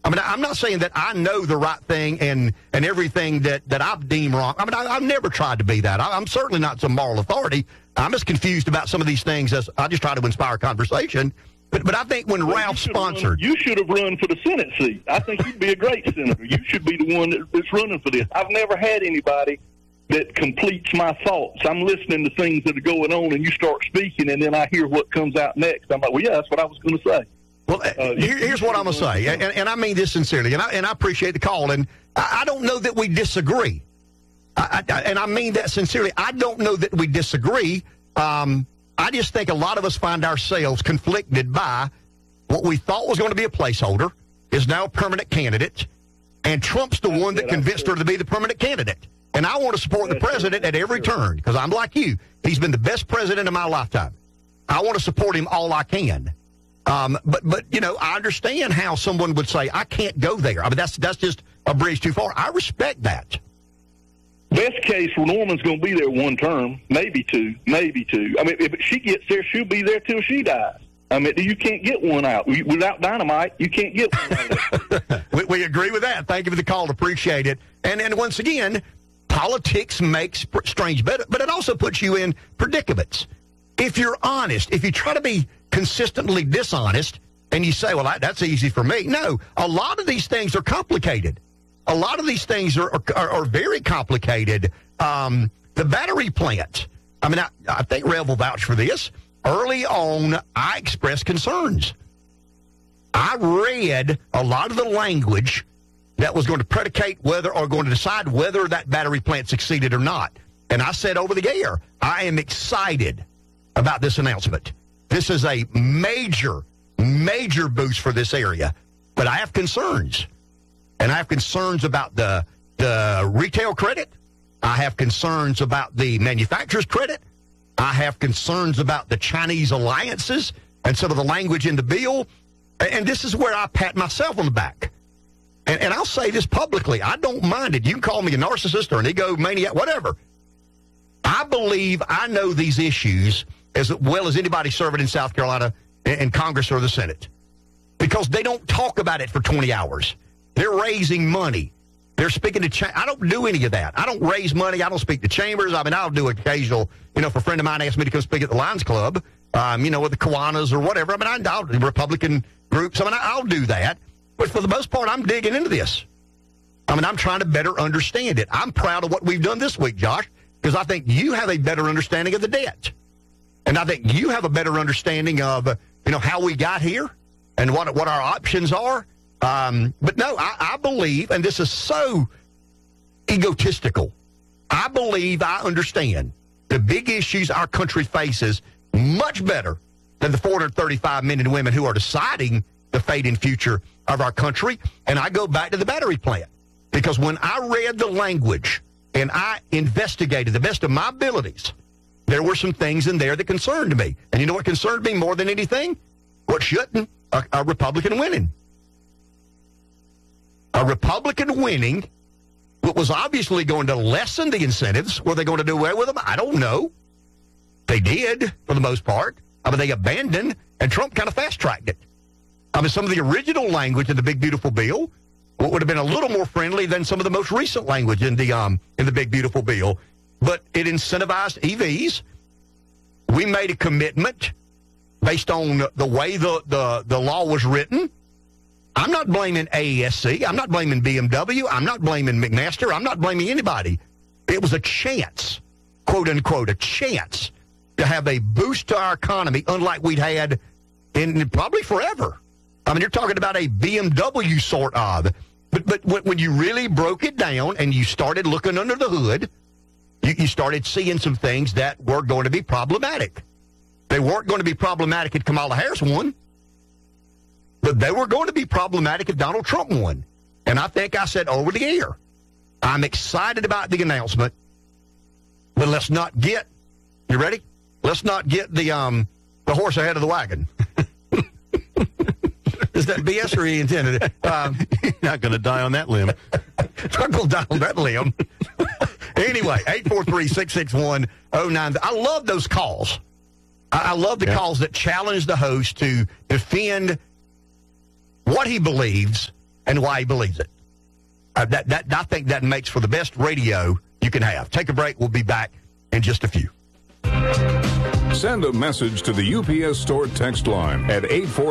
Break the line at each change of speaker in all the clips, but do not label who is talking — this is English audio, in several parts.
I mean, I'm not saying that I know the right thing and everything that I've deemed wrong. I mean, I've never tried to be that. I'm certainly not some moral authority. I'm as confused about some of these things as I just try to inspire conversation. But I think when Ralph sponsored...
You should have run for the Senate seat. I think you'd be a great senator. You should be the one that's running for this. I've never had anybody that completes my thoughts. I'm listening to things that are going on, and you start speaking, and then I hear what comes out next. I'm like, well, yeah, that's what I was going to say.
Well, here's what I'm going to say, and I mean this sincerely, and I appreciate the call, and I don't know that we disagree. And I mean that sincerely. I don't know that we disagree. I just think a lot of us find ourselves conflicted by what we thought was going to be a placeholder is now a permanent candidate, and Trump's the one that convinced her to be the permanent candidate. And I want to support the president at every turn because I'm like you. He's been the best president of my lifetime. I want to support him all I can. But you know, I understand how someone would say, I can't go there. I mean, that's just a bridge too far. I respect that.
Best case, Norman's going to be there one term, maybe two. I mean, if she gets there, she'll be there till she dies. I mean, you can't get one out. Without dynamite, you can't get one out.
we agree with that. Thank you for the call. Appreciate it. And once again, politics makes strange, but it also puts you in predicaments. If you're honest, if you try to be consistently dishonest, and you say, well, that's easy for me. No, a lot of these things are complicated. A lot of these things are very complicated. The battery plant, I mean, I think Rev will vouch for this. Early on, I expressed concerns. I read a lot of the language that was going to predicate whether or going to decide whether that battery plant succeeded or not. And I said over the air, I am excited about this announcement. This is a major, major boost for this area. But I have concerns. And I have concerns about the retail credit. I have concerns about the manufacturer's credit. I have concerns about the Chinese alliances and some of the language in the bill. And this is where I pat myself on the back. And I'll say this publicly. I don't mind it. You can call me a narcissist or an egomaniac, whatever. I believe I know these issues as well as anybody serving in South Carolina in Congress or the Senate. Because they don't talk about it for 20 hours. They're raising money. They're speaking to I don't do any of that. I don't raise money. I don't speak to chambers. I mean, I'll do occasional, if a friend of mine asks me to come speak at the Lions Club, with the Kiwanis or whatever. I mean, I'll do Republican groups. I mean, I'll do that. But for the most part, I'm digging into this. I mean, I'm trying to better understand it. I'm proud of what we've done this week, Josh, because I think you have a better understanding of the debt. And I think you have a better understanding of, how we got here and what our options are. But no, I believe, and this is so egotistical, I believe I understand the big issues our country faces much better than the 435 men and women who are deciding the fate and future of our country. And I go back to the battery plant because when I read the language and I investigated the best of my abilities, there were some things in there that concerned me. And you know what concerned me more than anything? What shouldn't? A Republican winning. A Republican winning was obviously going to lessen the incentives. Were they going to do away with them? I don't know. They did, for the most part. I mean, they abandoned, and Trump kind of fast-tracked it. I mean, some of the original language in the Big Beautiful Bill would have been a little more friendly than some of the most recent language in the Big Beautiful Bill. But it incentivized EVs. We made a commitment based on the way the law was written. I'm not blaming AESC. I'm not blaming BMW. I'm not blaming McMaster. I'm not blaming anybody. It was a chance, quote unquote, a chance to have a boost to our economy unlike we'd had in probably forever. I mean, you're talking about a BMW sort of. But when you really broke it down and you started looking under the hood, you started seeing some things that were going to be problematic. They weren't going to be problematic if Kamala Harris won. But they were going to be problematic if Donald Trump won. And I think I said over the air, I'm excited about the announcement, but let's not get, you ready? Let's not get the horse ahead of the wagon. Is that BS or he intended it?
You're not going to die on that limb.
Not going to die on that limb. Anyway, 843-661-09. I love those calls. I love the calls that challenge the host to defend what he believes and why he believes it. I think that makes for the best radio you can have. Take a break. We'll be back in just a few.
Send a message to the UPS Store text line at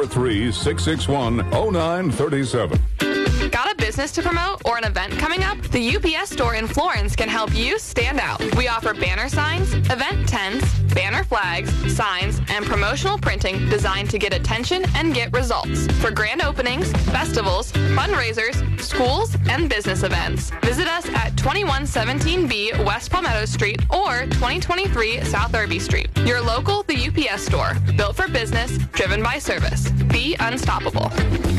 843-661-0937.
Got a business to promote or an event coming up? The UPS Store in Florence can help you stand out. We offer banner signs, event tents, banner flags, signs, and promotional printing designed to get attention and get results for grand openings, festivals, fundraisers, schools, and business events. Visit us at 2117B West Palmetto Street or 2023 South Irby Street. Your local, the UPS Store. Built for business, driven by service. Be unstoppable.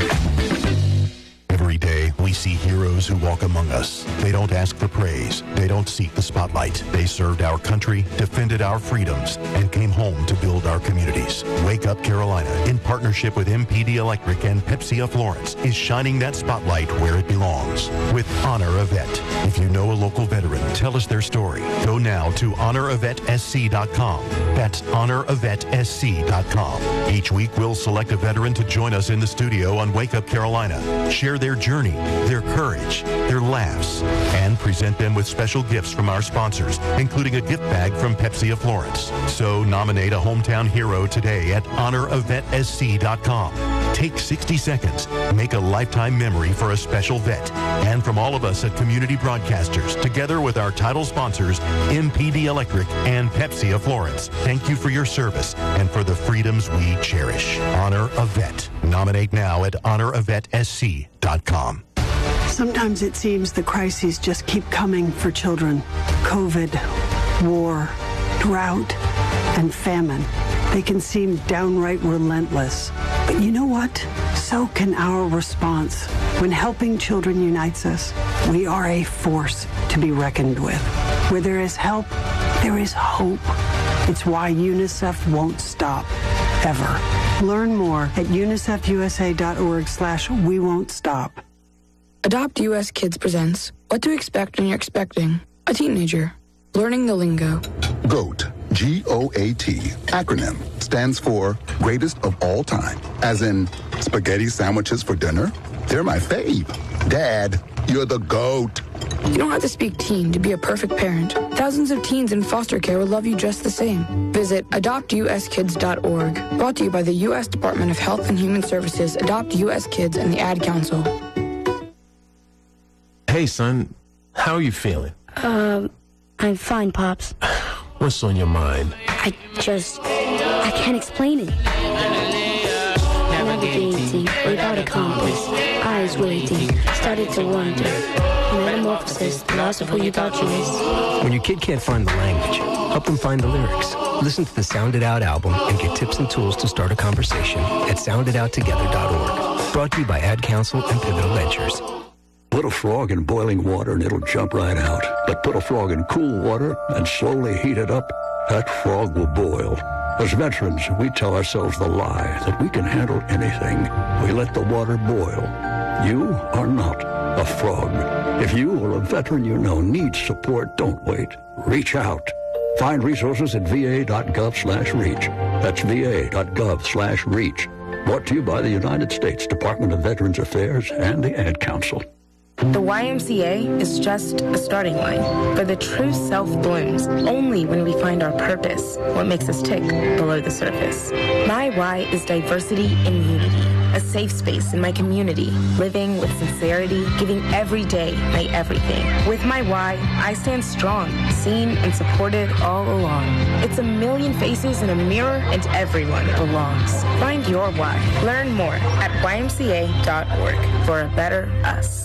Every day, we see heroes who walk among us. They don't ask for praise. They don't seek the spotlight. They served our country, defended our freedoms, and came home to build our communities. Wake Up Carolina, in partnership with MPD Electric and Pepsi of Florence, is shining that spotlight where it belongs with Honor a Vet. If you know a local veteran, tell us their story. Go now to honoravetsc.com. That's honoravetsc.com. Each week, we'll select a veteran to join us in the studio on Wake Up Carolina. Share their journey, their courage, their laughs, and present them with special gifts from our sponsors, including a gift bag from Pepsi of Florence. So nominate a hometown hero today at honoravetsc.com. Take 60 seconds. Make a lifetime memory for a special vet. And from all of us at Community Broadcasters, together with our title sponsors, MPD Electric and Pepsi of Florence, thank you for your service and for the freedoms we cherish. Honor a Vet. Nominate now at honoravetsc.com.
Sometimes it seems the crises just keep coming for children. COVID, war, drought, and famine. They can seem downright relentless. But you know what? So can our response. When helping children unites us, we are a force to be reckoned with. Where there is help, there is hope. It's why UNICEF won't stop, ever. Learn more at unicefusa.org/we won't stop.
Adopt US Kids presents What to Expect When You're Expecting a Teenager. Learning the lingo.
GOAT, G-O-A-T, acronym, stands for Greatest of All Time. As in, spaghetti sandwiches for dinner? They're my fave. Dad, you're the GOAT.
You don't have to speak teen to be a perfect parent. Thousands of teens in foster care will love you just the same. Visit adoptuskids.org. Brought to you by the U.S. Department of Health and Human Services, Adopt U.S. Kids, and the Ad Council.
Hey, son. How are you feeling?
I'm fine, Pops.
What's on your mind?
I can't explain it. Navigating without a compass, eyes waiting, started to wonder. Metamorphosis, the loss of who you thought you was.
When your kid can't find the language, help them find the lyrics. Listen to the Sound It Out album and get tips and tools to start a conversation at sounditouttogether.org. Brought to you by Ad Council and Pivotal Ventures.
Put a frog in boiling water and it'll jump right out. But put a frog in cool water and slowly heat it up, that frog will boil. As veterans, we tell ourselves the lie that we can handle anything. We let the water boil. You are not a frog. If you or a veteran you know needs support, don't wait. Reach out. Find resources at va.gov/reach. That's va.gov/reach. Brought to you by the United States Department of Veterans Affairs and the Ad Council.
The YMCA is just a starting line, for the true self blooms only when we find our purpose, what makes us tick below the surface. My why is diversity and unity, a safe space in my community, living with sincerity, giving every day my everything. With my why, I stand strong, seen and supported all along. It's a million faces in a mirror and everyone belongs. Find your why. Learn more at ymca.org for a better us.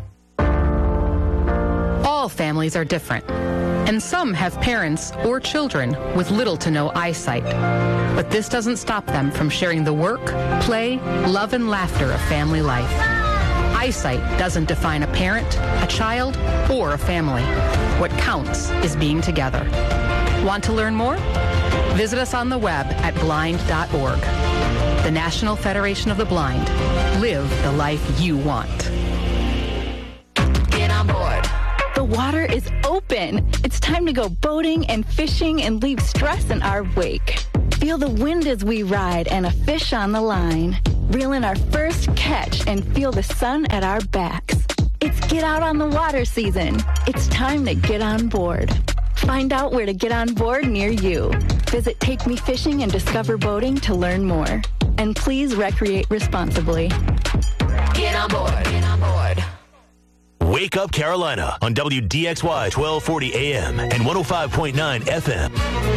All families are different, and some have parents or children with little to no eyesight. But this doesn't stop them from sharing the work, play, love, and laughter of family life. Eyesight doesn't define a parent, a child, or a family. What counts is being together. Want to learn more? Visit us on the web at blind.org. The National Federation of the Blind. Live the life you want.
Get on board. The water is open. It's time to go boating and fishing and leave stress in our wake. Feel the wind as we ride and a fish on the line. reel in our first catch, and feel the sun at our backs. It's get out on the water season. It's time to get on board. Find out where to get on board near you. Visit Take Me Fishing and Discover Boating to learn more. And please recreate responsibly.
Get on board. Get on board. Wake Up Carolina on WDXY 1240 AM and 105.9 FM.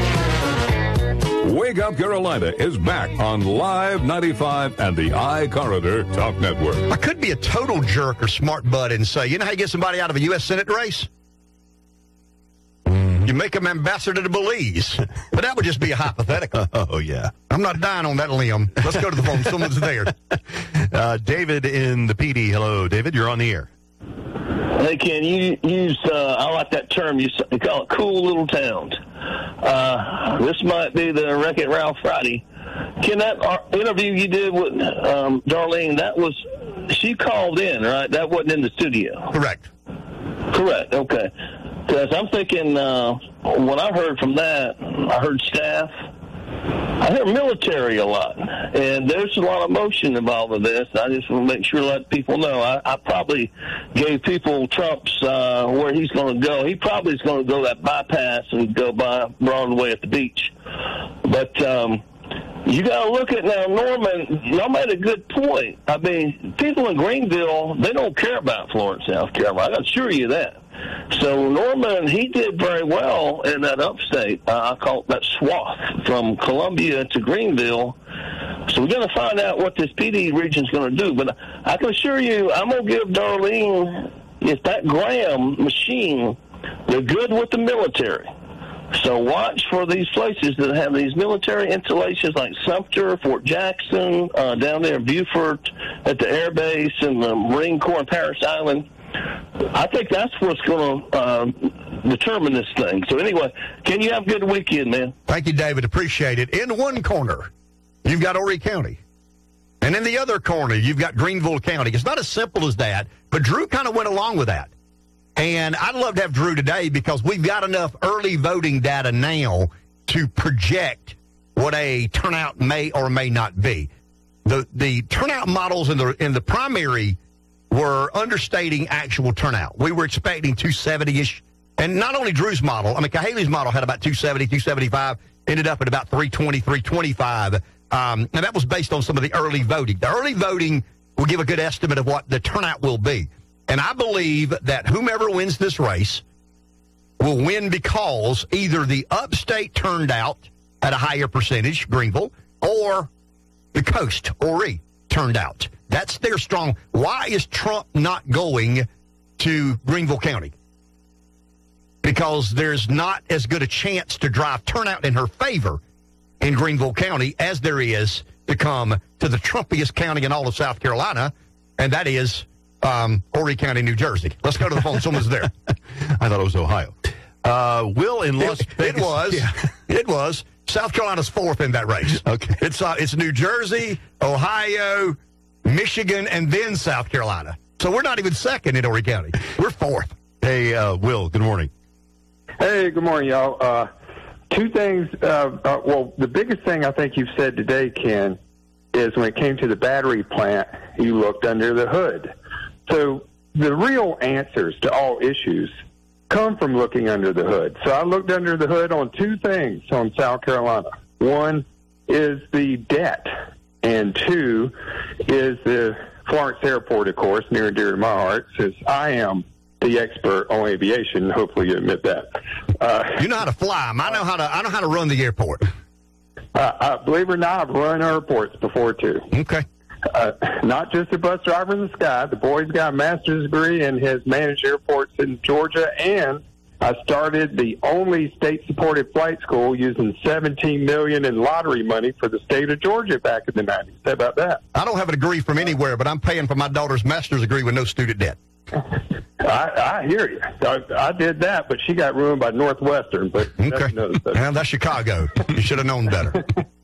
Wake Up Carolina is back on Live 95 and the iCorridor Talk Network.
I could be a total jerk or smart butt and say, you know how you get somebody out of a U.S. Senate race? You make them ambassador to Belize. But that would just be a hypothetical.
Oh, yeah.
I'm not dying on that limb. Let's go to the phone. Someone's there.
David in the PD. Hello, David. You're on the air.
Hey, Ken, you use, I like that term, you call it cool little towns. This might be the Wreck-It Ralph Friday. Ken, that interview you did with Darlene, she called in, right? That wasn't in the studio.
Correct.
Okay. Because I'm thinking, when I heard from that, I heard staff. I hear military a lot, and there's a lot of emotion involved with this. I just want to make sure to let people know. I probably gave people Trump's where he's going to go. He probably is going to go that bypass and go by Broadway at the beach. But you got to look at now, Norman. Y'all made a good point. I mean, people in Greenville, they don't care about Florence, South Carolina. I can assure you that. So Norman, he did very well in that upstate. I call it that swath from Columbia to Greenville. So we're going to find out what this PD region is going to do. But I can assure you, I'm going to give Darlene, if that Graham machine, they're good with the military. So watch for these places that have these military installations like Sumter, Fort Jackson, down there in Beaufort at the Air Base and the Marine Corps in Parris Island. I think that's what's going to determine this thing. So anyway, Ken, you have a good weekend, man.
Thank you, David. Appreciate it. In one corner, you've got Horry County. And in the other corner, you've got Greenville County. It's not as simple as that, but Drew kind of went along with that. And I'd love to have Drew today because we've got enough early voting data now to project what a turnout may or may not be. The turnout models in the primary were understating actual turnout. We were expecting 270-ish. And not only Drew's model, I mean, Cahaley's model had about 270, 275, ended up at about 320, 325. And that was based on some of the early voting. The early voting will give a good estimate of what the turnout will be. And I believe that whomever wins this race will win because either the upstate turned out at a higher percentage, Greenville, or the coast, Horry, turned out. That's their strong. Why is Trump not going to Greenville County? Because there's not as good a chance to drive turnout in her favor in Greenville County as there is to come to the Trumpiest county in all of South Carolina, and that is Horry County, New Jersey. Let's go to the phone. Someone's there.
I thought it was Ohio. Will in Las Vegas.
It was. Yeah. It was. South Carolina's fourth in that race.
Okay.
It's New Jersey, Ohio, Michigan, and then South Carolina. So we're not even second in Horry County. We're fourth.
Hey, Will, good morning.
Hey, good morning, y'all. Two things. Well, the biggest thing I think you've said today, Ken, is when it came to the battery plant, you looked under the hood. So the real answers to all issues come from looking under the hood. So I looked under the hood on two things on South Carolina. One is the debt, and two is the Florence Airport, of course, near and dear to my heart, since I am the expert on aviation. Hopefully you admit that.
You know how to fly. I know how to run the airport.
Believe it or not, I've run airports before, too.
Okay.
Not just a bus driver in the sky. The boy's got a master's degree and has managed airports in Georgia, and I started the only state-supported flight school using $17 million in lottery money for the state of Georgia back in the 90s. How about that?
I don't have a degree from anywhere, but I'm paying for my daughter's master's degree with no student debt.
I hear you. I did that, but she got ruined by Northwestern. But
okay, well, that's Chicago. You should have known better.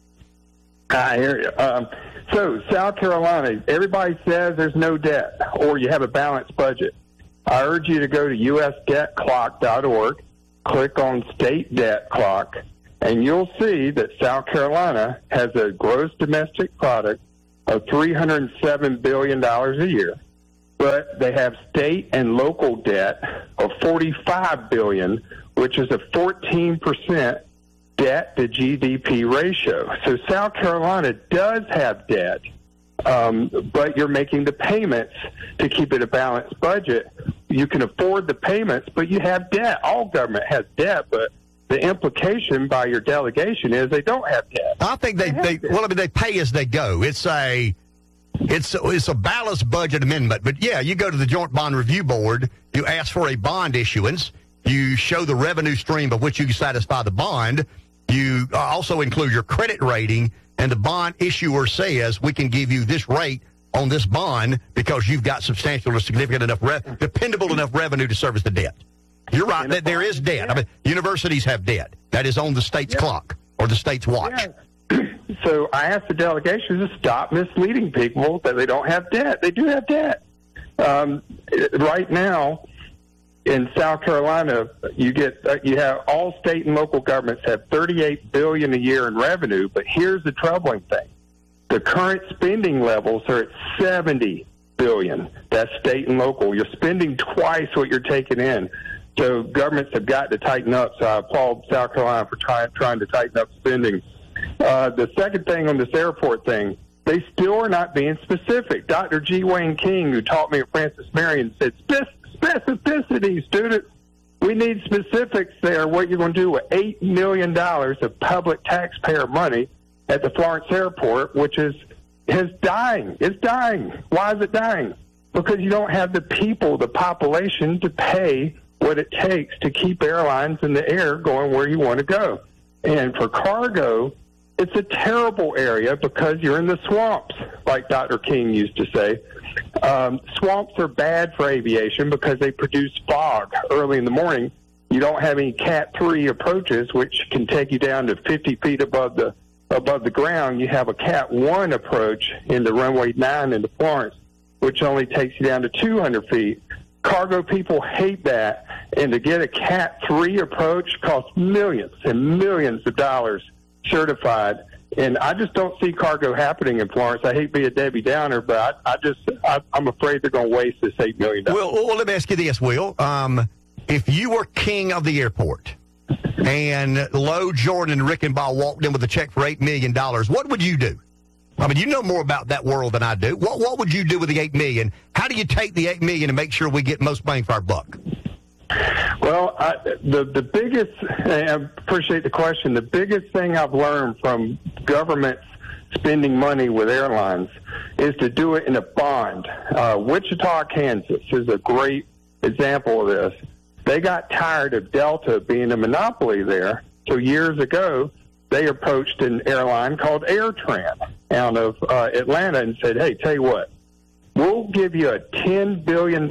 I hear you. So South Carolina, everybody says there's no debt or you have a balanced budget. I urge you to go to usdebtclock.org, click on State Debt Clock, and you'll see that South Carolina has a gross domestic product of $307 billion a year, but they have state and local debt of $45 billion, which is a 14% debt to GDP ratio. So South Carolina does have debt, but you're making the payments to keep it a balanced budget. You can afford the payments, but you have debt. All government has debt, but the implication by your delegation is they don't have debt.
I think they pay as they go. It's a balanced budget amendment. But yeah, you go to the Joint Bond Review Board, you ask for a bond issuance, you show the revenue stream of which you can satisfy the bond. You also include your credit rating, and the bond issuer says we can give you this rate on this bond because you've got substantial or significant enough, dependable enough revenue to service the debt. You're right that there is debt. I mean, universities have debt. That is on the state's clock or the state's watch.
Yeah. So I asked the delegation to stop misleading people that they don't have debt. They do have debt. Right now, in South Carolina, you have all state and local governments have $38 billion a year in revenue. But here's the troubling thing: the current spending levels are at $70 billion. That's state and local. You're spending twice what you're taking in. So governments have got to tighten up. So I applaud South Carolina for trying to tighten up spending. The second thing on this airport thing, they still are not being specific. Dr. G. Wayne King, who taught me at Francis Marion, said specificity, students. We need specifics there. What you're going to do with $8 million of public taxpayer money at the Florence Airport, which is dying. It's dying. Why is it dying? Because you don't have the people, the population, to pay what it takes to keep airlines in the air going where you want to go. And for cargo, it's a terrible area because you're in the swamps, like Dr. King used to say. Swamps are bad for aviation because they produce fog early in the morning. You don't have any Cat 3 approaches, which can take you down to 50 feet above the ground. You have a Cat 1 approach into runway 9 into Florence, which only takes you down to 200 feet. Cargo people hate that, and to get a Cat 3 approach costs millions and millions of dollars certified. And I just don't see cargo happening in Florence. I hate to be a Debbie Downer, but I'm afraid they're going to waste this $8 million.
Well, let me ask you this, Will. If you were king of the airport and Lowe, Jordan, and Rickenbaugh walked in with a check for $8 million, what would you do? I mean, you know more about that world than I do. What would you do with the $8 million? How do you take the $8 million and make sure we get most bang for our buck?
Well, the biggest, I appreciate the question, the biggest thing I've learned from governments spending money with airlines is to do it in a bond. Wichita, Kansas is a great example of this. They got tired of Delta being a monopoly there, so years ago they approached an airline called AirTran out of Atlanta and said, hey, tell you what, we'll give you a $10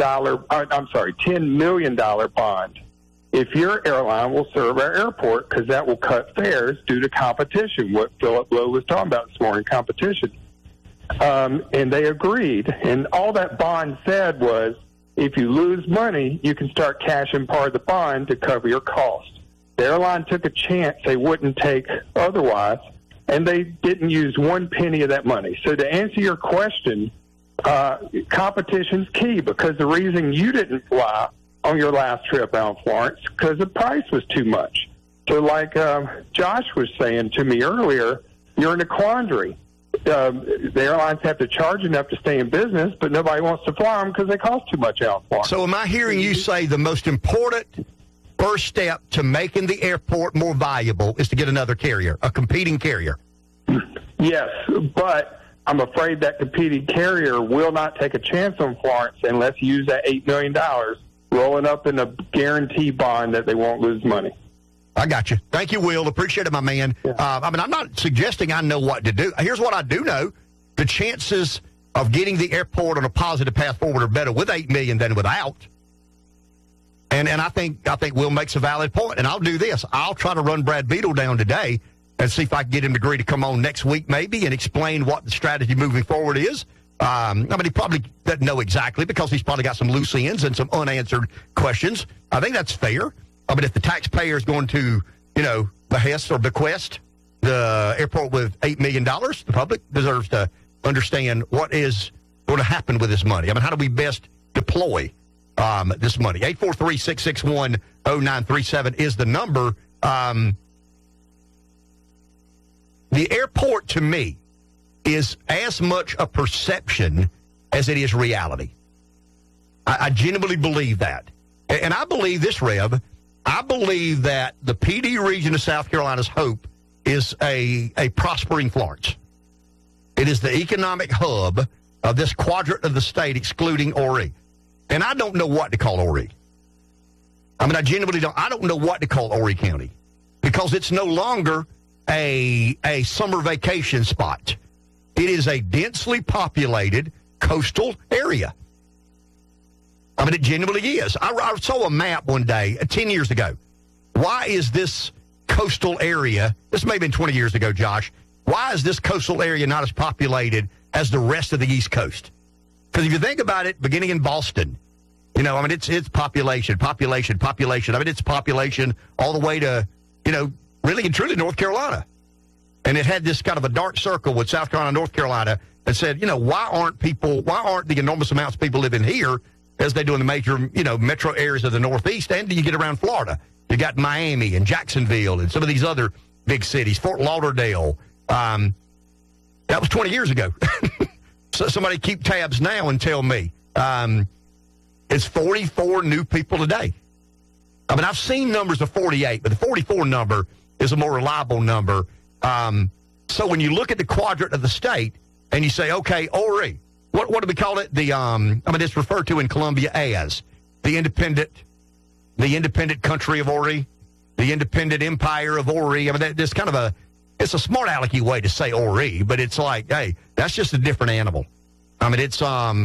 million bond if your airline will serve our airport, because that will cut fares due to competition, what Philip Lowe was talking about this morning, competition. And they agreed. And all that bond said was, if you lose money, you can start cashing part of the bond to cover your cost. The airline took a chance they wouldn't take otherwise, and they didn't use one penny of that money. So to answer your question, competition's key, because the reason you didn't fly on your last trip out of Florence because the price was too much. So like Josh was saying to me earlier, you're in a quandary. The airlines have to charge enough to stay in business, but nobody wants to fly them because they cost too much out of Florence.
So am I hearing you say the most important first step to making the airport more valuable is to get another carrier, a competing carrier?
Yes, but I'm afraid that competing carrier will not take a chance on Florence unless you use that $8 million rolling up in a guarantee bond that they won't lose money.
I got you. Thank you, Will. Appreciate it, my man. Yeah. I'm not suggesting I know what to do. Here's what I do know. The chances of getting the airport on a positive path forward are better with $8 million than without. And I think Will makes a valid point. And I'll do this. I'll try to run Brad Beadle down today and see if I can get him to agree to come on next week maybe and explain what the strategy moving forward is. He probably doesn't know exactly because he's probably got some loose ends and some unanswered questions. I think that's fair. If the taxpayer is going to, behest or bequest the airport with $8 million, the public deserves to understand what is going to happen with this money. I mean, how do we best deploy this money? 843-661-0937 is the number. The airport, to me, is as much a perception as it is reality. I genuinely believe that. And I believe this, Rev. I believe that the PD region of South Carolina's hope is a prospering Florence. It is the economic hub of this quadrant of the state, excluding Horry. And I don't know what to call Horry. I mean, I genuinely don't. I don't know what to call Horry County because it's no longer a summer vacation spot. It is a densely populated coastal area. I mean, it genuinely is. I saw a map one day, 10 years ago. Why is this coastal area, this may have been 20 years ago, Josh, why is this coastal area not as populated as the rest of the East Coast? Because if you think about it, beginning in Boston, you know, I mean, it's population. I mean, it's population all the way to, you know, really and truly North Carolina. And it had this kind of a dark circle with South Carolina, North Carolina, that said, you know, why aren't the enormous amounts of people living here as they do in the major, you know, metro areas of the Northeast, and you get around Florida. You got Miami and Jacksonville and some of these other big cities, Fort Lauderdale. That was 20 years ago. So somebody keep tabs now and tell me. It's 44 new people a day. I mean, I've seen numbers of 48, but the 44 number is a more reliable number. So when you look at the quadrant of the state and you say, okay, Horry, what do we call it? I mean, it's referred to in Columbia as the independent country of Horry, the independent empire of Horry. I mean, it's kind of it's a smart alecky way to say Horry, but it's like, hey, that's just a different animal. I mean, it's,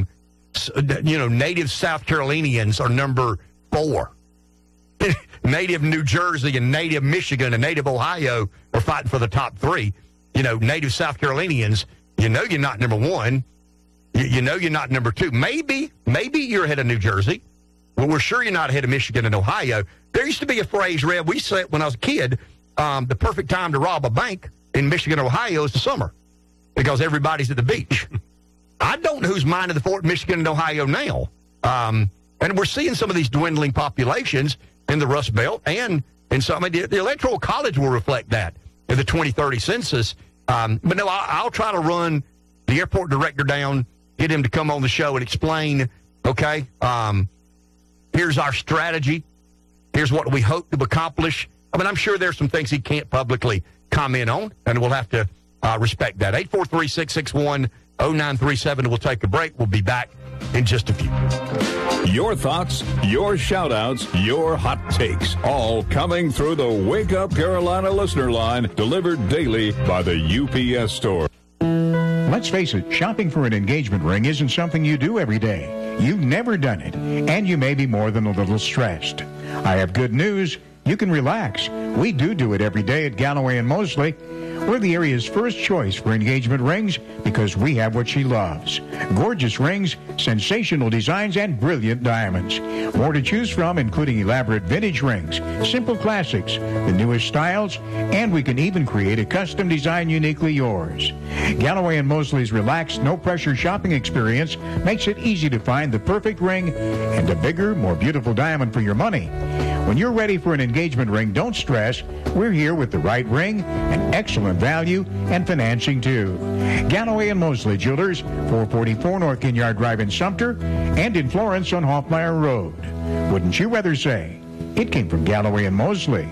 you know, native South Carolinians are number 4. Native New Jersey and native Michigan and native Ohio are fighting for the top 3. You know, native South Carolinians, you know you're not number 1. You know you're not number 2. Maybe you're ahead of New Jersey. Well, we're sure you're not ahead of Michigan and Ohio. There used to be a phrase, Rev, we said when I was a kid, the perfect time to rob a bank in Michigan, Ohio is the summer because everybody's at the beach. I don't know who's minding the Fort Michigan and Ohio now. And we're seeing some of these dwindling populations in the Rust Belt and some of the Electoral College will reflect that in the 2030 census. But no, I'll try to run the airport director down, get him to come on the show and explain, okay, here's our strategy. Here's what we hope to accomplish. I mean, I'm sure there's some things he can't publicly comment on, and we'll have to respect that. 843-661-0937. We'll take a break. We'll be back in just a few.
Your thoughts, your shout-outs, your hot takes, all coming through the Wake Up Carolina listener line, delivered daily by the UPS Store.
Let's face it, shopping for an engagement ring isn't something you do every day. You've never done it, and you may be more than a little stressed. I have good news. You can relax. We do it every day at Galloway and Mosley. We're the area's first choice for engagement rings because we have what she loves. Gorgeous rings, sensational designs, and brilliant diamonds. More to choose from, including elaborate vintage rings, simple classics, the newest styles, and we can even create a custom design uniquely yours. Galloway and Mosley's relaxed, no-pressure shopping experience makes it easy to find the perfect ring and a bigger, more beautiful diamond for your money. When you're ready for an engagement ring, don't stress. We're here with the right ring, an excellent value, and financing too. Galloway and Mosley Jewelers, 444 North Ginyard Drive in Sumter, and in Florence on Hoffmeyer Road. Wouldn't you rather say it came from Galloway and Mosley?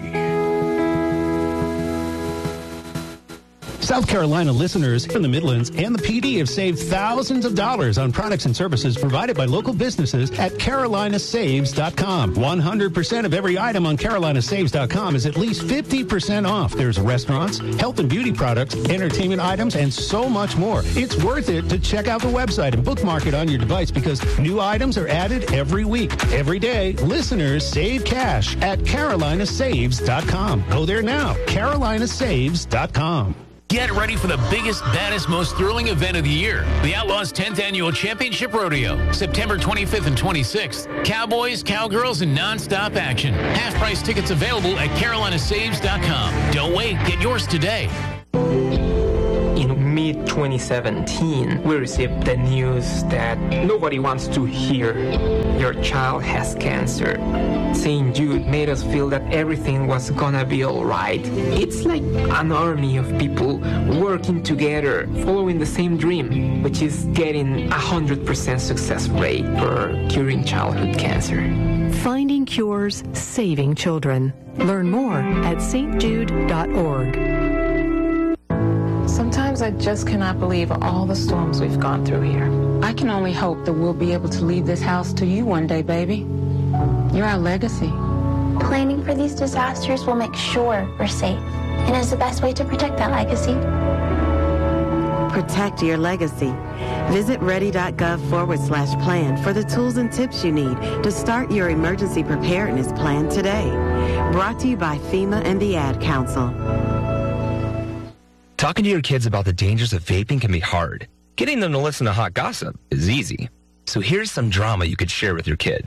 South Carolina listeners in the Midlands and the PD have saved thousands of dollars on products and services provided by local businesses at carolinasaves.com. 100% of every item on carolinasaves.com is at least 50% off. There's restaurants, health and beauty products, entertainment items, and so much more. It's worth it to check out the website and bookmark it on your device because new items are added every week. Every day, listeners save cash at carolinasaves.com. Go there now, carolinasaves.com.
Get ready for the biggest, baddest, most thrilling event of the year. The Outlaws 10th Annual Championship Rodeo. September 25th and 26th. Cowboys, cowgirls, and nonstop action. Half-price tickets available at carolinasaves.com. Don't wait. Get yours today.
In
mid-2017, we received the news that nobody wants to hear your child has cancer. St. Jude made us feel that everything was gonna be alright. It's like an army of people working together, following the same dream, which is getting 100% success rate for curing childhood cancer.
Finding cures, saving children. Learn more at stjude.org.
Sometimes I just cannot believe all the storms we've gone through here.
I can only hope that we'll be able to leave this house to you one day, baby. You're our legacy.
Planning for these disasters will make sure we're safe, and is the best way to protect that legacy.
Protect your legacy. Visit ready.gov/plan for the tools and tips you need to start your emergency preparedness plan today. Brought to you by FEMA and the Ad Council.
Talking to your kids about the dangers of vaping can be hard. Getting them to listen to hot gossip is easy. So here's some drama you could share with your kid.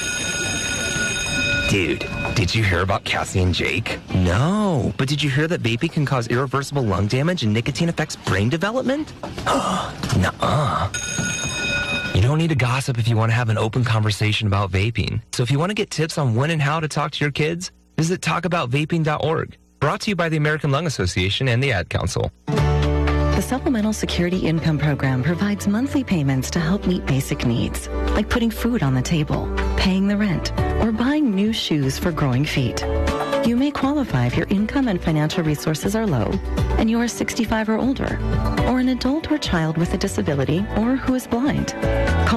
Dude, did you hear about Cassie and Jake? No, but did you hear that vaping can cause irreversible lung damage and nicotine affects brain development? Nuh-uh. You don't need to gossip if you want to have an open conversation about vaping. So if you want to get tips on when and how to talk to your kids, visit talkaboutvaping.org. Brought to you by the American Lung Association and the Ad Council.
The Supplemental Security Income Program provides monthly payments to help meet basic needs, like putting food on the table, paying the rent, or buying new shoes for growing feet. You may qualify if your income and financial resources are low and you are 65 or older, or an adult or child with a disability or who is blind. Call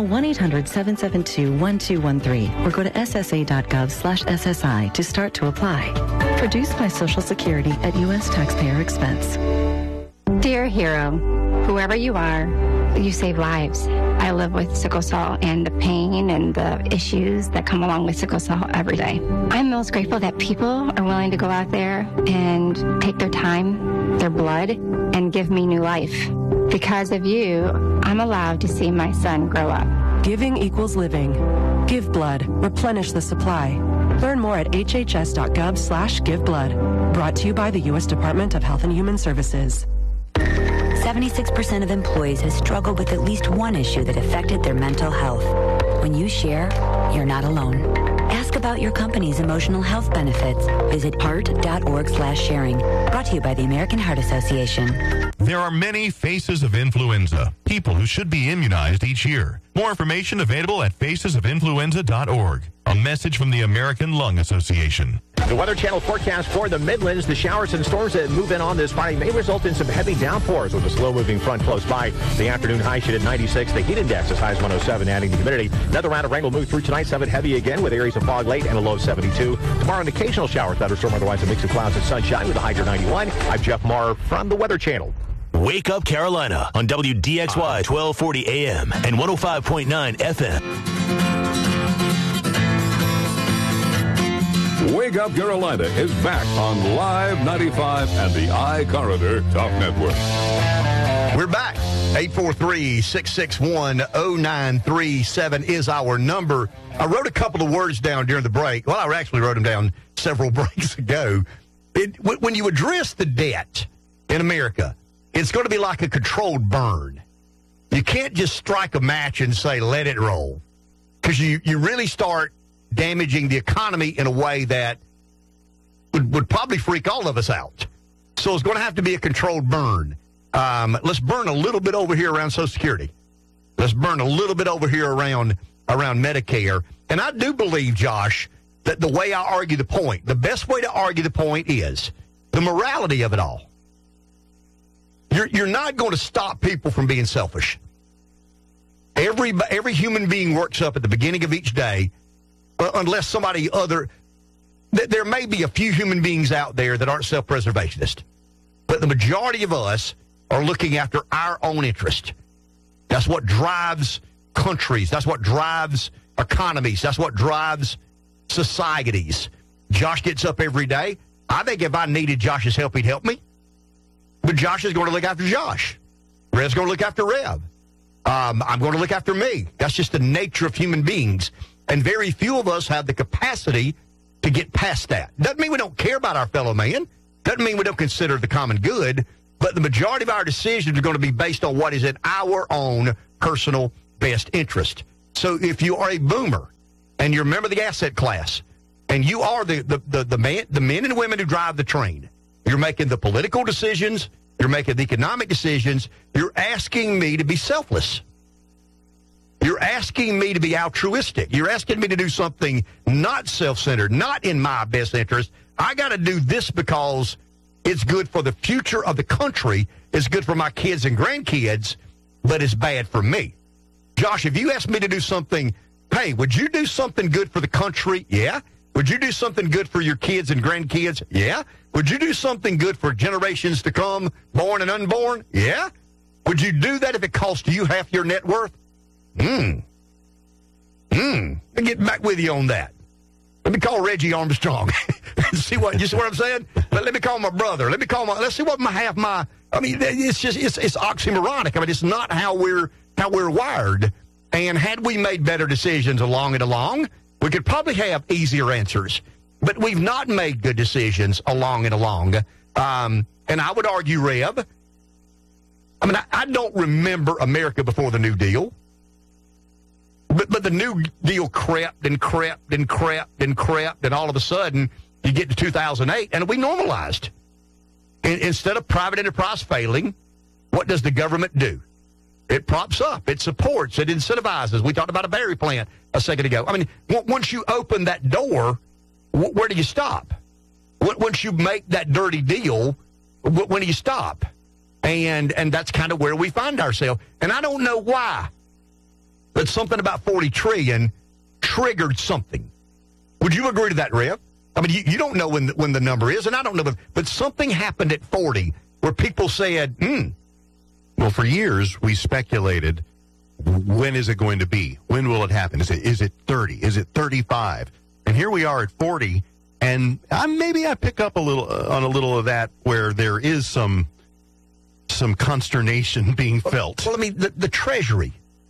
1-800-772-1213 or go to ssa.gov/SSI to start to apply. Produced by Social Security at U.S. taxpayer expense.
Dear hero, whoever you are, you save lives. I live with sickle cell and the pain and the issues that come along with sickle cell every day. I'm most grateful that people are willing to go out there and take their time, their blood, and give me new life. Because of you, I'm allowed to see my son grow up.
Giving equals living. Give blood. Replenish the supply. Learn more at hhs.gov/giveblood. Brought to you by the U.S. Department of Health and Human Services.
76% of employees have struggled with at least one issue that affected their mental health. When you share, you're not alone. Ask about your company's emotional health benefits. Visit heart.org/sharing. Brought to you by the American Heart Association.
There are many faces of influenza, people who should be immunized each year. More information available at facesofinfluenza.org. A message from the American Lung Association.
The Weather Channel forecast for the Midlands. The showers and storms that move in on this Friday may result in some heavy downpours with a slow-moving front close by. The afternoon high should at 96. The heat index as high as 107, adding the humidity. Another round of rain will move through tonight, 7 heavy again with areas of fog late and a low of 72. Tomorrow, an occasional shower, thunderstorm, otherwise a mix of clouds and sunshine with a high near 91. I'm Jeff Maher from the Weather Channel.
Wake Up Carolina on WDXY 1240 AM and 105.9 FM.
Wake Up Carolina is back on Live 95 and the iCorridor Talk Network.
We're back. 843-661-0937 is our number. I wrote a couple of words down during the break. Well, I actually wrote them down several breaks ago. When you address the debt in America, it's going to be like a controlled burn. You can't just strike a match and say, let it roll. Because you really start damaging the economy in a way that would probably freak all of us out. So it's going to have to be a controlled burn. Let's burn a little bit over here around Social Security. Let's burn a little bit over here around Medicare. And I do believe, Josh, that the way I argue the point, the best way to argue the point is the morality of it all. You're not going to stop people from being selfish. Every human being works up at the beginning of each day, unless somebody other. There may be a few human beings out there that aren't self-preservationist, but the majority of us are looking after our own interest. That's what drives countries. That's what drives economies. That's what drives societies. Josh gets up every day. I think if I needed Josh's help, he'd help me. But Josh is going to look after Josh. Rev's going to look after Rev. I'm going to look after me. That's just the nature of human beings. And very few of us have the capacity to get past that. Doesn't mean we don't care about our fellow man. Doesn't mean we don't consider the common good. but the majority of our decisions are going to be based on what is in our own personal best interest. So if you are a boomer and you're a member of the asset class and you are the men and women who drive the train, you're making the political decisions, you're making the economic decisions, you're asking me to be selfless. You're asking me to be altruistic. You're asking me to do something not self-centered, not in my best interest. I got to do this because it's good for the future of the country, it's good for my kids and grandkids, but it's bad for me. Josh, if you asked me to do something, hey, would you do something good for the country? Yeah. Would you do something good for your kids and grandkids? Yeah. Would you do something good for generations to come, born and unborn? Yeah. Would you do that if it cost you half your net worth? Let me get back with you on that. Let me call Reggie Armstrong. You see what I'm saying? But let me call my brother. Let's see what it's oxymoronic. I mean, it's not how we're wired. And had we made better decisions along and along, we could probably have easier answers. But we've not made good decisions along and along. And I would argue, Rev, I don't remember America before the New Deal. But the New Deal crept, and all of a sudden you get to 2008, and we normalized. Instead of private enterprise failing, what does the government do? It props up, it supports, it incentivizes. We talked about a berry plant a second ago. I mean, once you open that door, where do you stop? Once you make that dirty deal, when do you stop? And that's kind of where we find ourselves. And I don't know why, but something about 40 trillion triggered something. Would you agree to that, Rev? I mean, you don't know when the number is, and I don't know, but something happened at 40 where people said,
Well, for years, we speculated, when is it going to be? When will it happen? Is it 30? Is it 35? And here we are at 40, and maybe I pick up on a little of that where there is some consternation being felt.
Well, I mean, the Treasury.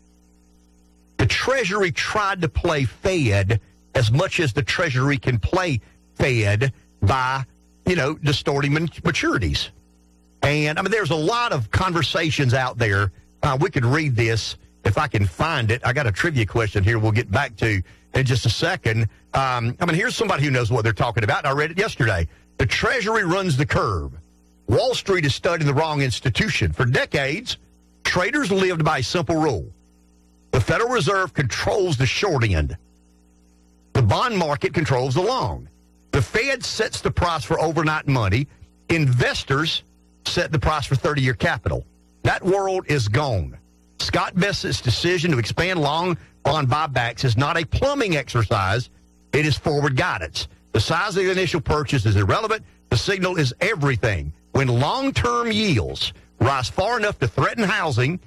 The Treasury tried to play Fed as much as the Treasury can play Fed by, distorting maturities. And, there's a lot of conversations out there. We could read this if I can find it. I got a trivia question here we'll get back to in just a second. Here's somebody who knows what they're talking about. I read it yesterday. The Treasury runs the curve. Wall Street is studying the wrong institution. For decades, traders lived by a simple rule. The Federal Reserve controls the short end. The bond market controls the long. The Fed sets the price for overnight money. Investors set the price for 30-year capital. That world is gone. Scott Bessett's decision to expand long bond buybacks is not a plumbing exercise. It is forward guidance. The size of the initial purchase is irrelevant. The signal is everything. When long-term yields rise far enough to threaten housing,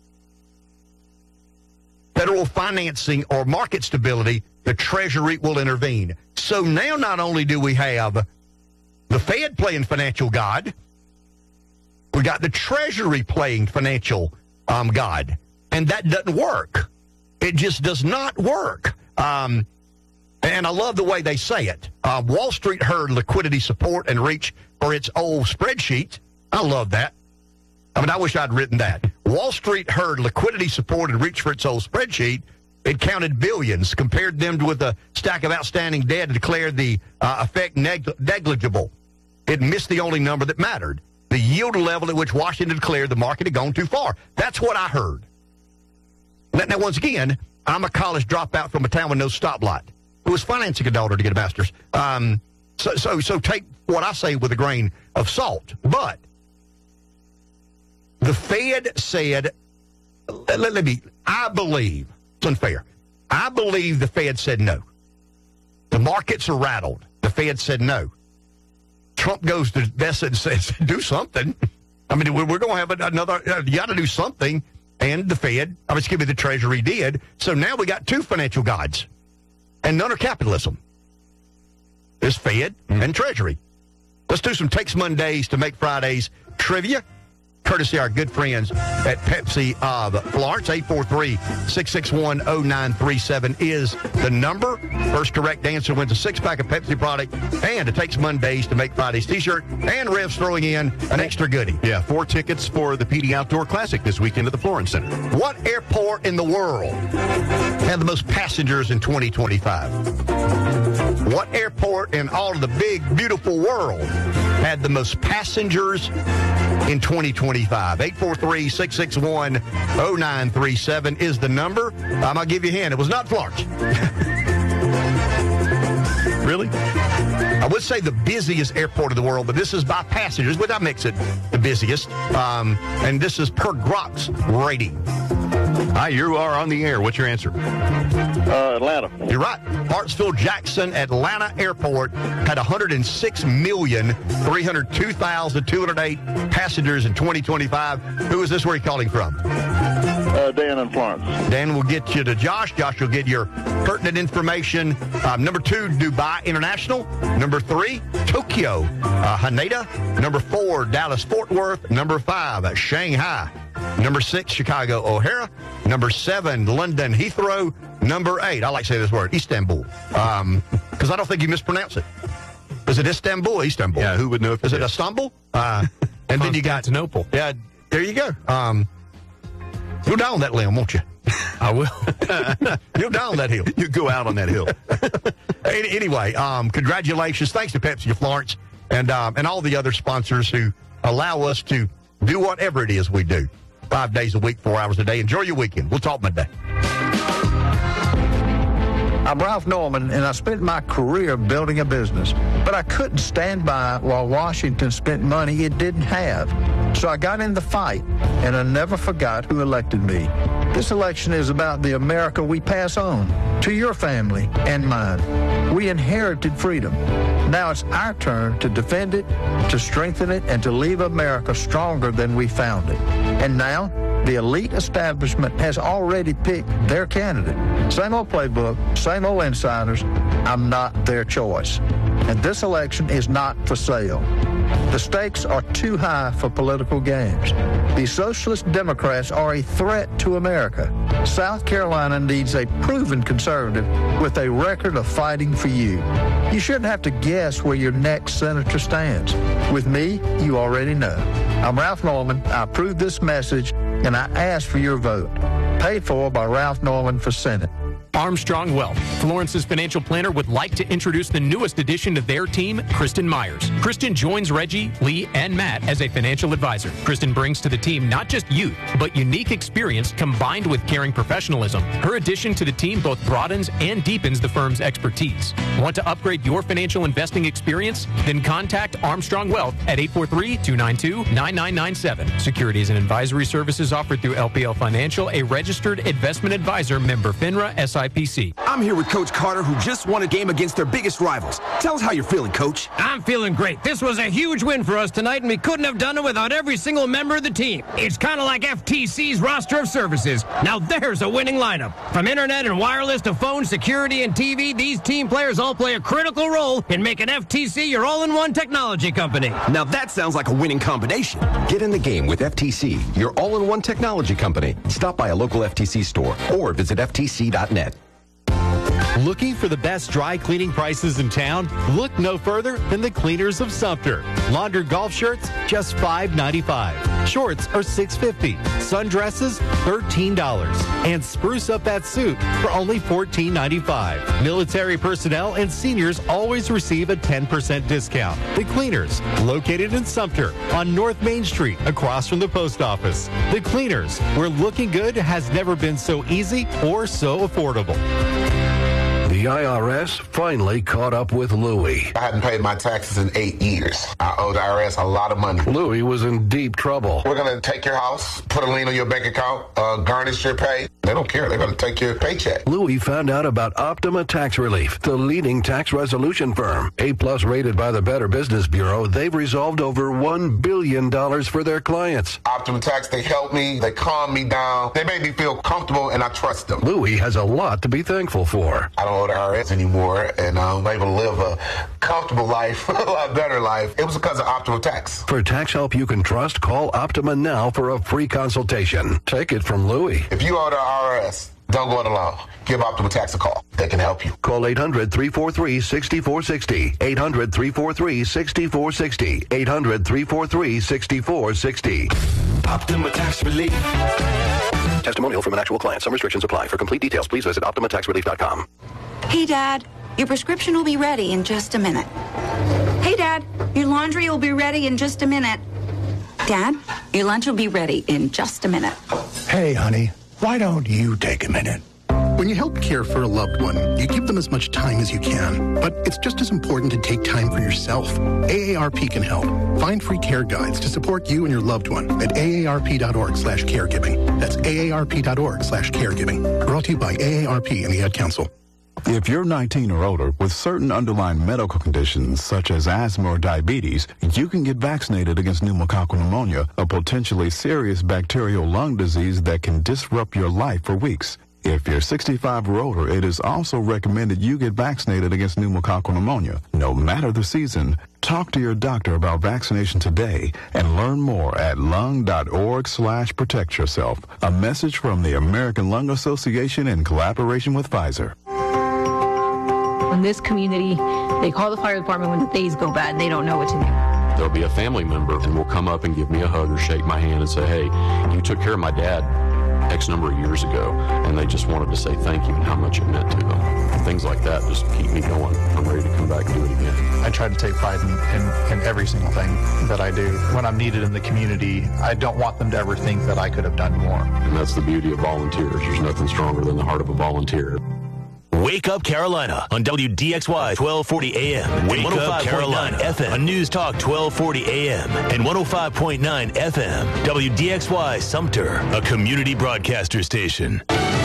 federal financing, or market stability, the Treasury will intervene. So now not only do we have the Fed playing financial God, we got the Treasury playing financial God. And that doesn't work. It just does not work. And I love the way they say it. Wall Street heard liquidity support and reach for its old spreadsheet. I love that. I wish I'd written that. Wall Street heard liquidity support and reached for its old spreadsheet. It counted billions, compared them with a stack of outstanding debt, and declared the effect negligible. It missed the only number that mattered, the yield level at which Washington declared the market had gone too far. That's what I heard. Now, once again, I'm a college dropout from a town with no stoplight who was financing a daughter to get a master's. So take what I say with a grain of salt. But the Fed said, I believe, it's unfair. I believe the Fed said no. The markets are rattled. The Fed said no. Trump goes to Besset and says, do something. We're going to have another, you got to do something. And the Fed, the Treasury did. So now we got two financial gods. And none are capitalism. There's Fed and Treasury. Let's do some Takes Mondays to Make Fridays trivia. courtesy of our good friends at Pepsi of Florence. 843-661-0937 is the number. First correct answer wins a 6-pack of Pepsi product, and it takes Mondays to make Friday's T-shirt, and Rev's throwing in an extra goodie.
Yeah, 4 tickets for the PD Outdoor Classic this weekend at the Florence Center.
What airport in the world had the most passengers in 2025? What airport in all of the big, beautiful world had the most passengers in 2025? 843-661-0937 is the number. I'll give you a hint. It was not Florence.
Really?
I would say the busiest airport in the world, but this is by passengers, but that makes it the busiest. And this is per Grok's rating.
Hi, you are on the air. What's your answer?
Atlanta.
You're right. Hartsfield-Jackson Atlanta Airport had 106,302,208 passengers in 2025. Who is this? Where are you calling from?
Dan in Florence.
Dan will get you to Josh. Josh will get your pertinent information. Number 2, Dubai International. Number 3, Tokyo, Haneda. Number 4, Dallas-Fort Worth. Number 5, Shanghai. Number 6, Chicago O'Hara. Number 7, London Heathrow. Number 8, I like to say this word, Istanbul. Because I don't think you mispronounce it. Is it Istanbul or Istanbul?
Yeah, who would know if
Is it Istanbul? And then you got
Constantinople.
Yeah, there you go. Go down that limb, won't you?
I will.
You'll down that hill.
You go out on that hill.
Anyway, congratulations. Thanks to Pepsi of Florence and all the other sponsors who allow us to do whatever it is we do. 5 days a week, 4 hours a day. Enjoy your weekend. We'll talk Monday.
I'm Ralph Norman, and I spent my career building a business. But I couldn't stand by while Washington spent money it didn't have. So I got in the fight, and I never forgot who elected me. This election is about the America we pass on to your family and mine. We inherited freedom. Now it's our turn to defend it, to strengthen it, and to leave America stronger than we found it. And now, the elite establishment has already picked their candidate. Same old playbook, same old insiders. I'm not their choice. And this election is not for sale. The stakes are too high for political games. The Socialist Democrats are a threat to America. South Carolina needs a proven conservative with a record of fighting for you. You shouldn't have to guess where your next senator stands. With me, you already know. I'm Ralph Norman. I approve this message, and I ask for your vote. Paid for by Ralph Norman for Senate.
Armstrong Wealth, Florence's financial planner, would like to introduce the newest addition to their team, Kristen Myers. Kristen joins Reggie, Lee, and Matt as a financial advisor. Kristen brings to the team not just youth, but unique experience combined with caring professionalism. Her addition to the team both broadens and deepens the firm's expertise. Want to upgrade your financial investing experience? Then contact Armstrong Wealth at 843-292-9997. Securities and advisory services offered through LPL Financial, a registered investment advisor, member FINRA SIPC.
I'm here with Coach Carter, who just won a game against their biggest rivals. Tell us how you're feeling, Coach.
I'm feeling great. This was a huge win for us tonight, and we couldn't have done it without every single member of the team. It's kind of like FTC's roster of services. Now there's a winning lineup. From internet and wireless to phone, security, and TV, these team players all play a critical role in making FTC your all-in-one technology company.
Now that sounds like a winning combination.
Get in the game with FTC, your all-in-one technology company. Stop by a local FTC store or visit FTC.net.
Looking for the best dry cleaning prices in town? Look no further than the Cleaners of Sumter. Laundered golf shirts, just $5.95. Shorts are $6.50. Sundresses, $13. And spruce up that suit for only $14.95. Military personnel and seniors always receive a 10% discount. The Cleaners, located in Sumter on North Main Street, across from the post office. The Cleaners, where looking good has never been so easy or so affordable.
The IRS finally caught up with Louie.
I hadn't paid my taxes in 8 years. I owed the IRS a lot of money.
Louie was in deep trouble.
We're going to take your house, put a lien on your bank account, garnish your pay. They don't care. They're going to take your paycheck.
Louie found out about Optima Tax Relief, the leading tax resolution firm. A-plus rated by the Better Business Bureau, they've resolved over $1 billion for their clients.
Optima Tax, they helped me. They calmed me down. They made me feel comfortable, and I trust them.
Louie has a lot to be thankful for.
I don't owe the IRS anymore, and I'm able to live a comfortable life, a lot better life. It was because of Optima Tax.
For tax help you can trust, call Optima now for a free consultation. Take it from Louie.
If you owe the IRS, don't go it alone. Give Optima Tax a call. They can help you.
Call 800-343-6460. 800-343-6460. 800-343-6460.
Optima Tax Relief.
Testimonial from an actual client. Some restrictions apply. For complete details, please visit OptimaTaxRelief.com.
Hey, Dad, your prescription will be ready in just a minute. Hey, Dad, your laundry will be ready in just a minute. Dad, your lunch will be ready in just a minute.
Hey, honey, why don't you take a minute? When you help care for a loved one, you give them as much time as you can. But it's just as important to take time for yourself. AARP can help. Find free care guides to support you and your loved one at aarp.org/caregiving. That's aarp.org/caregiving. Brought to you by AARP and the Ad Council.
If you're 19 or older with certain underlying medical conditions such as asthma or diabetes, you can get vaccinated against pneumococcal pneumonia, a potentially serious bacterial lung disease that can disrupt your life for weeks. If you're 65 or older, it is also recommended you get vaccinated against pneumococcal pneumonia. No matter the season, talk to your doctor about vaccination today and learn more at lung.org/protect yourself. A message from the American Lung Association in collaboration with Pfizer.
In this community, they call the fire department when the days go bad and they don't know what to do.
There'll be a family member and will come up and give me a hug or shake my hand and say, hey, you took care of my dad X number of years ago, and they just wanted to say thank you and how much it meant to them. Things like that just keep me going. I'm ready to come back and do it again.
I try to take pride in every single thing that I do. When I'm needed in the community, I don't want them to ever think that I could have done more.
And that's the beauty of volunteers. There's nothing stronger than the heart of a volunteer.
Wake Up Carolina on WDXY 1240 AM. Wake Up Carolina FM on News Talk 1240 AM and 105.9 FM. WDXY Sumter, a community broadcaster station.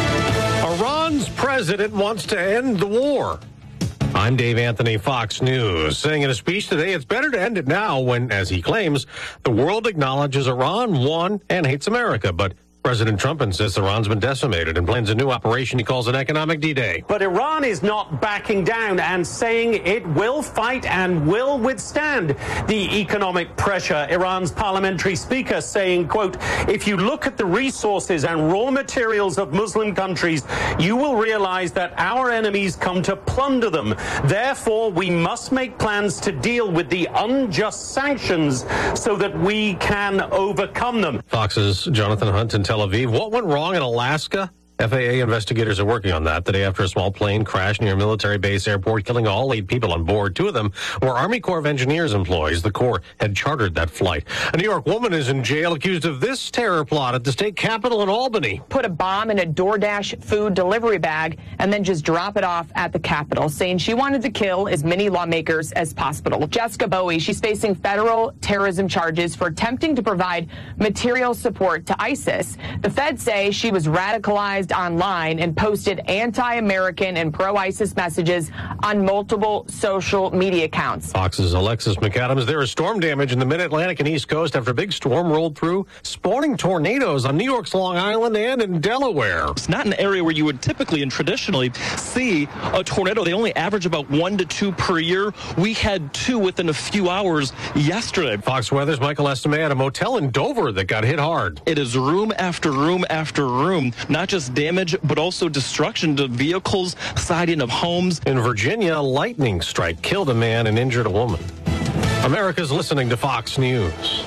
Iran's president wants to end the war. I'm Dave Anthony, Fox News, saying in a speech today it's better to end it now when, as he claims, the world acknowledges Iran won and hates America. But President Trump insists Iran's been decimated and plans a new operation he calls an economic D-Day.
But Iran is not backing down and saying it will fight and will withstand the economic pressure. Iran's parliamentary speaker saying, quote, if you look at the resources and raw materials of Muslim countries, you will realize that our enemies come to plunder them. Therefore, we must make plans to deal with the unjust sanctions so that we can overcome them.
Fox's Jonathan Hunt in Tel Aviv. What went wrong in Alaska? FAA investigators are working on that the day after a small plane crashed near a military base airport, killing all 8 people on board. 2 of them were Army Corps of Engineers employees. The Corps had chartered that flight. A New York woman is in jail accused of this terror plot at the state capitol in Albany.
Put a bomb in a DoorDash food delivery bag and then just drop it off at the Capitol, saying she wanted to kill as many lawmakers as possible. Jessica Bowie, she's facing federal terrorism charges for attempting to provide material support to ISIS. The feds say she was radicalized online and posted anti-American and pro-ISIS messages on multiple social media accounts.
Fox's Alexis McAdams. There is storm damage in the mid-Atlantic and East Coast after a big storm rolled through, spawning tornadoes on New York's Long Island and in Delaware.
It's not an area where you would typically and traditionally see a tornado. They only average about 1 to 2 per year. We had 2 within a few hours yesterday.
Fox Weather's Michael Estime at a motel in Dover that got hit hard.
It is room after room after room, not just damage, but also destruction to vehicles, siding of homes.
In Virginia, a lightning strike killed a man and injured a woman. America's listening to Fox News.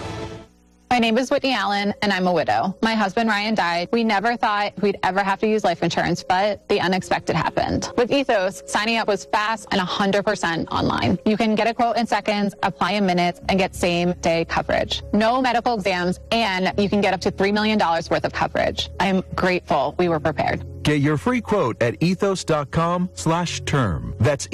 My name is Whitney Allen, and I'm a widow. My husband, Ryan, died. We never thought we'd ever have to use life insurance, but the unexpected happened. With Ethos, signing up was fast and 100% online. You can get a quote in seconds, apply in minutes, and get same-day coverage. No medical exams, and you can get up to $3 million worth of coverage. I am grateful we were prepared.
Get your free quote at ethos.com/term. That's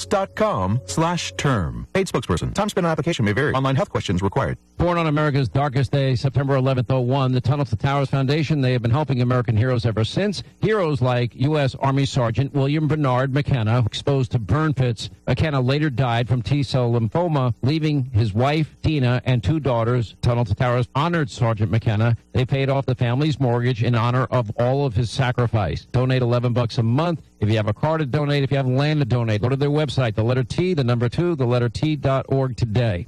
ethos.com/term. Paid spokesperson. Time spent on application may vary. Online health questions required.
Born on America's darkest day, September 11th, 2001, the Tunnel to Towers Foundation, they have been helping American heroes ever since. Heroes like U.S. Army Sergeant William Bernard McKenna, exposed to burn pits. McKenna later died from T-cell lymphoma, leaving his wife, Tina, and 2 daughters. Tunnel to Towers honored Sergeant McKenna. They paid off the family's mortgage in honor of all of his sacrifice. bucks. Donate $11 a month. If you have a car to donate, if you have land to donate, go to their website, the letter T, the number 2, the letter T.org today.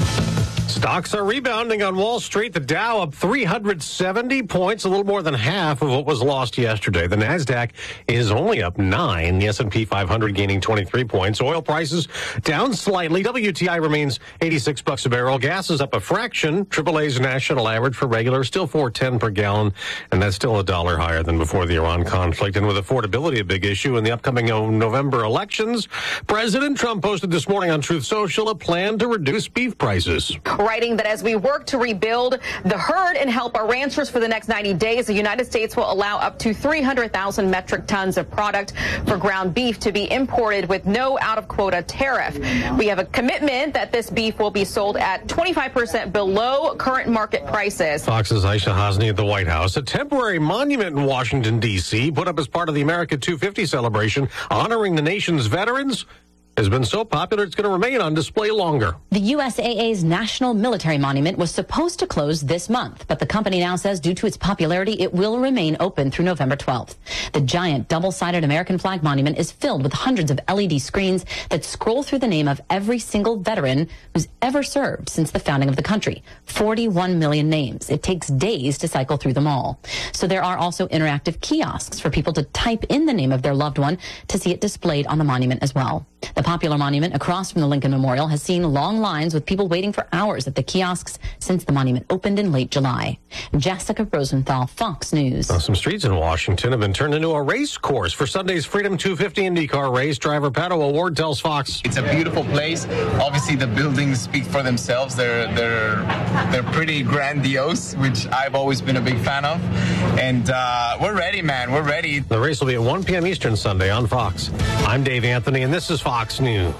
Stocks are rebounding on Wall Street. The Dow up 370 points, a little more than half of what was lost yesterday. The Nasdaq is only up 9. The S&P 500 gaining 23 points. Oil prices down slightly. WTI remains $86 a barrel. Gas is up a fraction. AAA's national average for regular still $4.10 per gallon, and that's still $1 higher than before the Iran conflict. And with affordability a big issue in the upcoming November elections, President Trump posted this morning on Truth Social a plan to reduce beef prices.
Writing that as we work to rebuild the herd and help our ranchers for the next 90 days, the United States will allow up to 300,000 metric tons of product for ground beef to be imported with no out-of-quota tariff. We have a commitment that this beef will be sold at 25% below current market prices.
Fox's Aisha Hasni at the White House. A temporary monument in Washington, D.C., put up as part of the America 250 celebration honoring the nation's veterans, has been so popular it's going to remain on display longer.
The USAA's National Military Monument was supposed to close this month, but the company now says due to its popularity, it will remain open through November 12th. The giant double-sided American flag monument is filled with hundreds of LED screens that scroll through the name of every single veteran who's ever served since the founding of the country. 41 million names. It takes days to cycle through them all. So there are also interactive kiosks for people to type in the name of their loved one to see it displayed on the monument as well. The popular monument across from the Lincoln Memorial has seen long lines with people waiting for hours at the kiosks since the monument opened in late July. Jessica Rosenthal, Fox News.
Some streets in Washington have been turned into a race course for Sunday's Freedom 250 IndyCar race. Driver Pato O'Ward tells Fox.
It's a beautiful place. Obviously, the buildings speak for themselves. They're pretty grandiose, which I've always been a big fan of. And we're ready, man. We're ready.
The race will be at 1 p.m. Eastern Sunday on Fox. I'm Dave Anthony, and this is Fox News.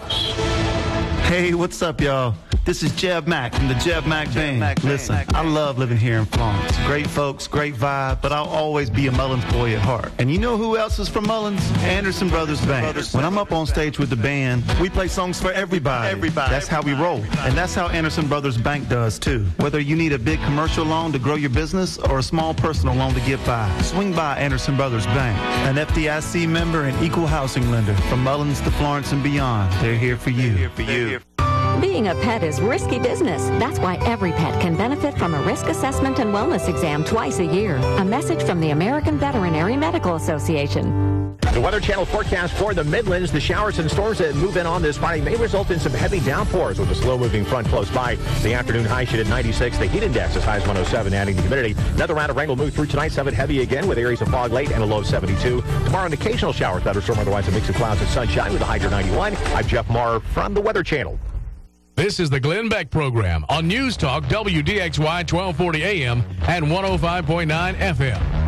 Hey, what's up, y'all? This is Jeb Mack from the Jeb Mack Band. Listen, I love living here in Florence. Great folks, great vibe, but I'll always be a Mullins boy at heart. And you know who else is from Mullins? Anderson Brothers Band. When I'm up on stage with the band, we play songs for everybody. That's how we roll. And that's how Anderson Brothers Bank does, too. Whether you need a big commercial loan to grow your business or a small personal loan to get by, swing by Anderson Brothers Bank. An FDIC member and equal housing lender. From Mullins to Florence and beyond, they're here for you.
Being a pet is risky business. That's why every pet can benefit from a risk assessment and wellness exam twice a year. A message from the American Veterinary Medical Association.
The Weather Channel forecast for the Midlands. The showers and storms that move in on this Friday may result in some heavy downpours with a slow-moving front close by. The afternoon high should at 96. The heat index as high as 107, adding the humidity. Another round of rain will move through tonight. 7 heavy again with areas of fog late and a low of 72. Tomorrow, an occasional shower, thunderstorm, otherwise a mix of clouds and sunshine with a high near 91. I'm Jeff Maher from the Weather Channel.
This is the Glenn Beck Program on News Talk WDXY 1240 AM and 105.9 FM.